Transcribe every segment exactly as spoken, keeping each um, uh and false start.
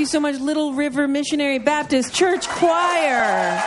you so much, Little River Missionary Baptist Church Choir.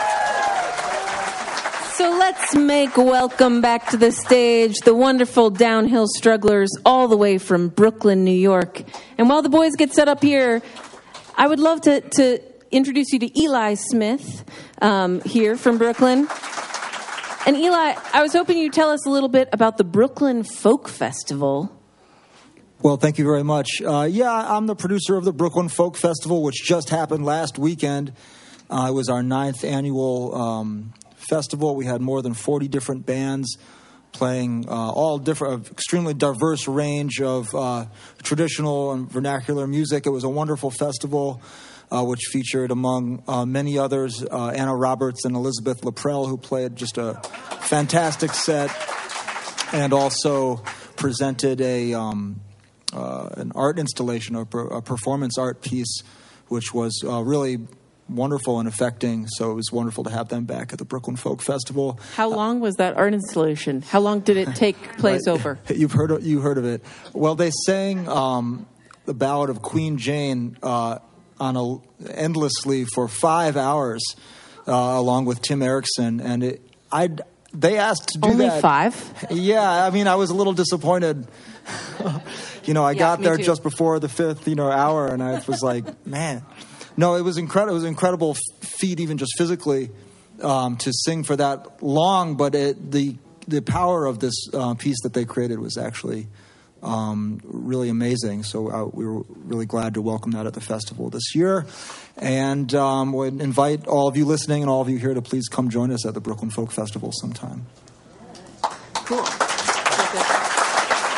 So let's make welcome back to the stage the wonderful downhill strugglers all the way from Brooklyn, New York. And while the boys get set up here, I would love to, to introduce you to Eli Smith um, here from Brooklyn. And Eli, I was hoping you'd tell us a little bit about the Brooklyn Folk Festival. Well, thank you very much. Uh, yeah, I'm the producer of the Brooklyn Folk Festival, which just happened last weekend. Uh, it was our ninth annual um, festival. We had more than forty different bands playing uh, all different, extremely diverse range of uh, traditional and vernacular music. It was a wonderful festival, uh, which featured, among uh, many others, uh, Anna Roberts and Elizabeth Laprelle, who played just a fantastic set, and also presented a um, uh, an art installation, a, a performance art piece, which was uh, really wonderful and affecting. So it was wonderful to have them back at the Brooklyn Folk Festival. How long was that art installation? How long did it take place right. over? You've heard of, you heard of it. Well, they sang um, the Ballad of Queen Jane uh, on a, endlessly for five hours, uh, along with Tim Erickson, and it, I they asked to do Only that. Only five? Yeah, I mean, I was a little disappointed. you know, I yeah, got there too. just before the fifth, you know, hour, and I was like, man. No, it was incredible. It was an incredible feat, even just physically, um, to sing for that long. But it, the the power of this uh, piece that they created was actually um, really amazing. So uh, we were really glad to welcome that at the festival this year, and um, would invite all of you listening and all of you here to please come join us at the Brooklyn Folk Festival sometime. Cool.